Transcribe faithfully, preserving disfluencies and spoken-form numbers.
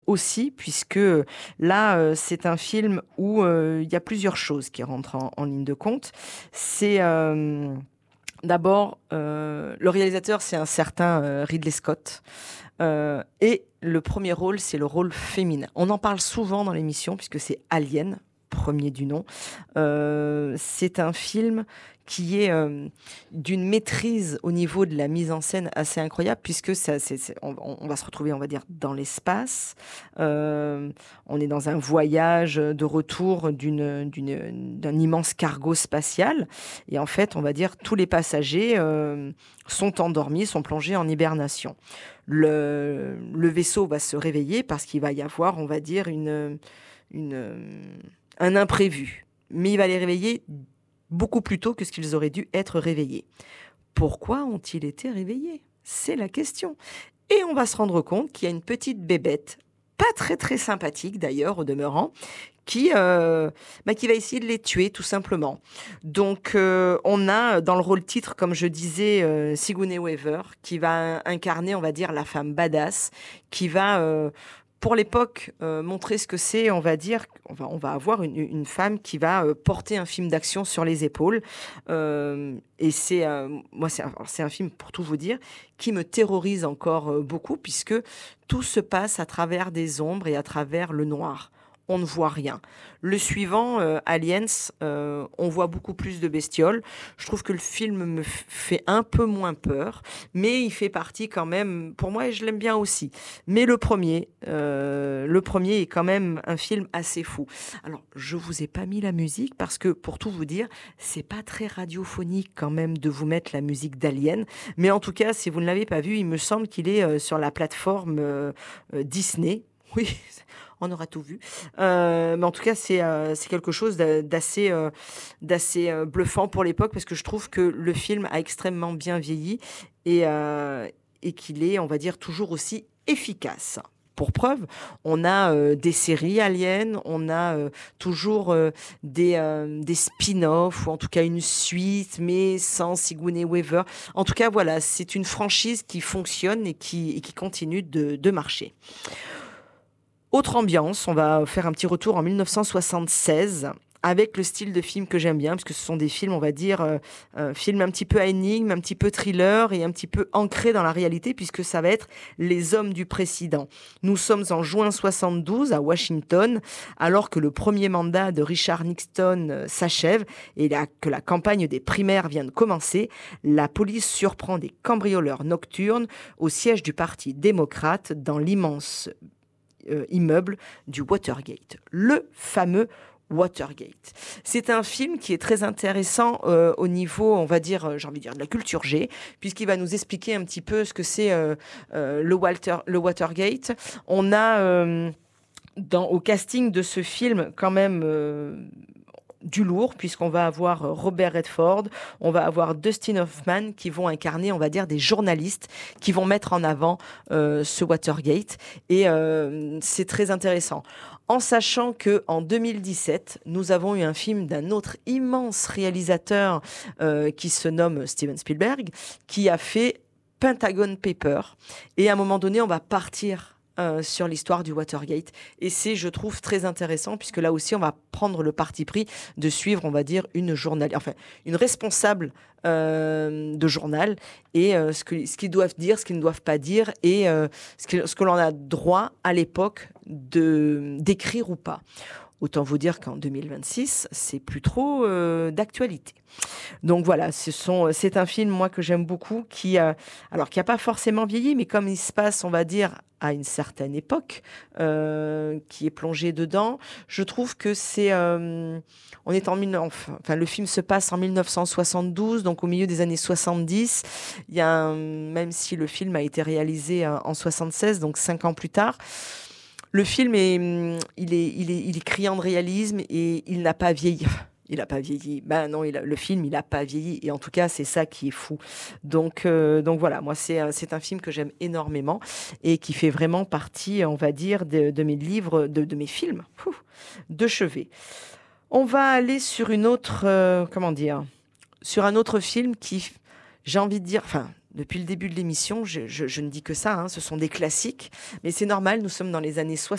aussi, puisque là, euh, c'est un film où euh, il y a plusieurs choses qui rentrent en, en ligne de compte. C'est euh, d'abord, euh, le réalisateur, c'est un certain euh, Ridley Scott. Euh, et le premier rôle, c'est le rôle féminin. On en parle souvent dans l'émission, puisque c'est Alien, premier du nom. Euh, c'est un film qui est euh, d'une maîtrise au niveau de la mise en scène assez incroyable, puisque ça, c'est, c'est, on, on va se retrouver, on va dire, dans l'espace. Euh, on est dans un voyage de retour d'une, d'une, d'un immense cargo spatial. Et en fait, on va dire, tous les passagers euh, sont endormis, sont plongés en hibernation. Le, le vaisseau va se réveiller parce qu'il va y avoir, on va dire, une, une, un imprévu. Mais il va les réveiller beaucoup plus tôt que ce qu'ils auraient dû être réveillés. Pourquoi ont-ils été réveillés ? C'est la question. Et on va se rendre compte qu'il y a une petite bébête, pas très très sympathique d'ailleurs au demeurant, qui, euh, bah, qui va essayer de les tuer tout simplement. Donc euh, on a dans le rôle titre, comme je disais, euh, Sigourney Weaver, qui va incarner, on va dire, la femme badass, qui va... Euh, pour l'époque, euh, montrer ce que c'est, on va dire, on va, on va avoir une, une femme qui va euh, porter un film d'action sur les épaules. Euh, et c'est, euh, moi, c'est un, c'est un film, pour tout vous dire, qui me terrorise encore euh, beaucoup, puisque tout se passe à travers des ombres et à travers le noir. On ne voit rien. Le suivant, euh, Aliens, euh, on voit beaucoup plus de bestioles. Je trouve que le film me f- fait un peu moins peur, mais il fait partie quand même, pour moi, et je l'aime bien aussi. Mais le premier, euh, le premier est quand même un film assez fou. Alors, je vous ai pas mis la musique parce que, pour tout vous dire, c'est pas très radiophonique quand même de vous mettre la musique d'Alien. Mais en tout cas, si vous ne l'avez pas vu, il me semble qu'il est euh, sur la plateforme euh, euh, Disney. Oui, on aura tout vu. Euh, mais en tout cas, c'est, euh, c'est quelque chose d'assez, euh, d'assez euh, bluffant pour l'époque, parce que je trouve que le film a extrêmement bien vieilli et, euh, et qu'il est, on va dire, toujours aussi efficace. Pour preuve, on a euh, des séries Aliens, on a euh, toujours euh, des, euh, des spin-offs, ou en tout cas une suite, mais sans Sigourney Weaver. En tout cas, voilà, c'est une franchise qui fonctionne et qui, et qui continue de, de marcher. Autre ambiance, on va faire un petit retour en dix-neuf cent soixante-seize avec le style de film que j'aime bien, parce que ce sont des films, on va dire, euh, euh, films un petit peu à énigme, un petit peu thriller et un petit peu ancrés dans la réalité, puisque ça va être Les Hommes du Président. Nous sommes en juin soixante-douze à Washington, alors que le premier mandat de Richard Nixon euh, s'achève et là, que la campagne des primaires vient de commencer. La police surprend des cambrioleurs nocturnes au siège du Parti démocrate dans l'immense Euh, immeuble du Watergate, le fameux Watergate. C'est un film qui est très intéressant euh, au niveau, on va dire, euh, j'ai envie de dire, de la culture G, puisqu'il va nous expliquer un petit peu ce que c'est euh, euh, le, Walter, le Watergate. On a euh, dans, au casting de ce film quand même... Euh, du lourd, puisqu'on va avoir Robert Redford, on va avoir Dustin Hoffman qui vont incarner, on va dire, des journalistes qui vont mettre en avant euh, ce Watergate. Et euh, c'est très intéressant. En sachant qu'en deux mille dix-sept, nous avons eu un film d'un autre immense réalisateur euh, qui se nomme Steven Spielberg, qui a fait Pentagon Papers. Et à un moment donné, on va partir Euh, sur l'histoire du Watergate. Et c'est, je trouve, très intéressant, puisque là aussi, on va prendre le parti pris de suivre, on va dire, une journaliste, enfin, une responsable euh, de journal, et euh, ce, que, ce qu'ils doivent dire, ce qu'ils ne doivent pas dire, et euh, ce, que, ce que l'on a droit à l'époque de, d'écrire ou pas. Autant vous dire qu'en deux mille vingt-six, c'est plus trop euh, d'actualité. Donc voilà, ce sont, c'est un film, moi, que j'aime beaucoup, qui, euh, alors, qui n'a pas forcément vieilli, mais comme il se passe, on va dire, à une certaine époque, euh, qui est plongé dedans, je trouve que c'est... Euh, on est en... Enfin, enfin, le film se passe en dix-neuf cent soixante-douze, donc au milieu des années soixante-dix. Il y a un, même si le film a été réalisé en soixante-seize, donc cinq ans plus tard, le film est, il est, il est, il est criant de réalisme et il n'a pas vieilli. Il n'a pas vieilli. Ben non, il a, le film, il n'a pas vieilli. Et en tout cas, c'est ça qui est fou. Donc, euh, donc voilà, moi, c'est, c'est un film que j'aime énormément et qui fait vraiment partie, on va dire, de, de mes livres, de, de mes films Ouh, de chevet. On va aller sur une autre, euh, comment dire, sur un autre film qui, j'ai envie de dire, enfin, depuis le début de l'émission, je, je, je ne dis que ça, hein, ce sont des classiques, mais c'est normal, nous sommes dans les années soixante.